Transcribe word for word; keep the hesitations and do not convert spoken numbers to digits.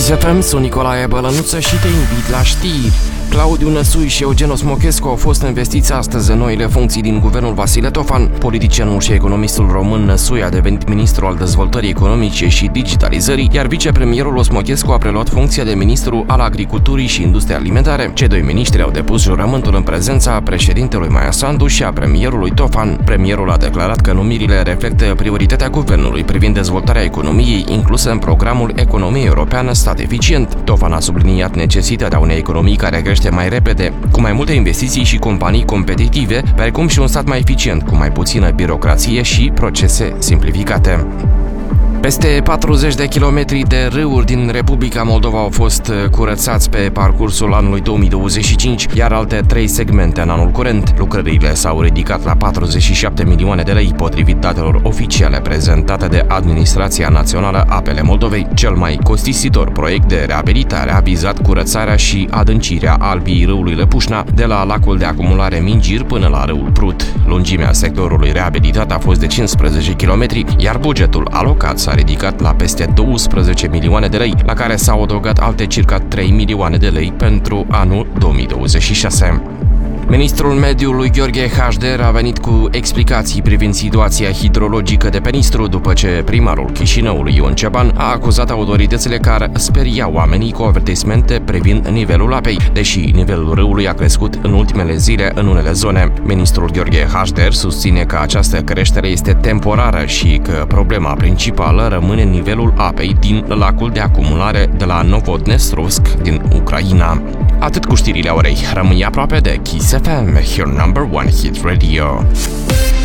Kiss F M, sunt Nicolae Bălănuță și te invit la știri. Claudiu Năsui și Eugen Smochescu au fost investiți astăzi în noile funcții din guvernul Vasile Tofan. Politicianul și economistul român Năsui a devenit ministru al dezvoltării economice și digitalizării, iar vicepremierul Smochescu a preluat funcția de ministru al agriculturii și industriei alimentare. Cei doi miniștri au depus jurământul în prezența președintelui Maia Sandu și a premierului Tofan. Premierul a declarat că numirile reflectă prioritatea guvernului privind dezvoltarea economiei inclusă în programul Economie Europeană Stat Eficient. Tofan a subliniat necesitatea unei economii care crește mai repede, cu mai multe investiții și companii competitive, precum și un stat mai eficient, cu mai puțină birocrație și procese simplificate. Peste patruzeci de kilometri de râuri din Republica Moldova au fost curățați pe parcursul anului două mii douăzeci și cinci, iar alte trei segmente în anul curent. Lucrările s-au ridicat la patruzeci și șapte milioane de lei, potrivit datelor oficiale prezentate de Administrația Națională Apele Moldovei. Cel mai costisitor proiect de reabilitare a vizat curățarea și adâncirea albii râului Lăpușna, de la lacul de acumulare Mingir până la râul Prut. Lungimea sectorului reabilitat a fost de cincisprezece kilometri, iar bugetul alocat s-a ridicat la peste douăsprezece milioane de lei, la care s-au adăugat alte circa trei milioane de lei pentru anul două mii douăzeci și șase. Ministrul Mediului Gheorghe Hașder a venit cu explicații privind situația hidrologică de pe Nistru după ce primarul Chișinăului Ion Ceban a acuzat autoritățile că ar speria oamenii cu avertismente privind nivelul apei, deși nivelul râului a crescut în ultimele zile în unele zone. Ministrul Gheorghe Hașder susține că această creștere este temporară și că problema principală rămâne nivelul apei din lacul de acumulare de la Novodnestrovsk din Ucraina. Atât cu știrile orei. Rămâi aproape de Kiss F M, your number one hit radio.